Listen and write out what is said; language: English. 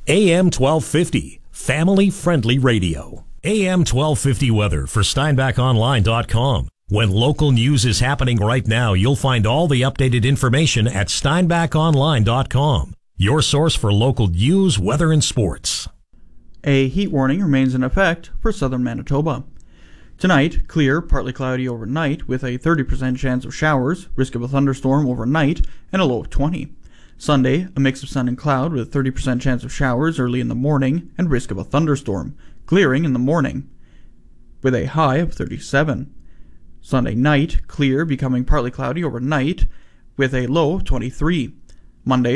AM 1250, family-friendly radio. AM 1250 weather for SteinbachOnline.com. When local news is happening right now, you'll find all the updated information at SteinbachOnline.com. Your source for local news, weather, and sports. A heat warning remains in effect for southern Manitoba. Tonight, clear, partly cloudy overnight with a 30% chance of showers, risk of a thunderstorm overnight, and a low of 20. Sunday, a mix of sun and cloud with 30% chance of showers early in the morning and risk of a thunderstorm, clearing in the morning, with a high of 37. Sunday night, clear, becoming partly cloudy overnight with a low of 23. Monday,